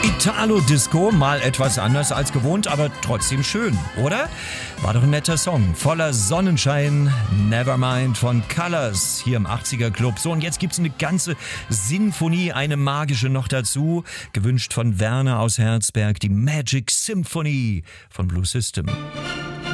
Italo-Disco, mal etwas anders als gewohnt, aber trotzdem schön, oder? War doch ein netter Song, voller Sonnenschein, Nevermind von Colors, hier im 80er Club. So, und jetzt gibt's eine ganze Sinfonie, eine magische noch dazu, gewünscht von Werner aus Herzberg, die Magic Symphony von Blue System.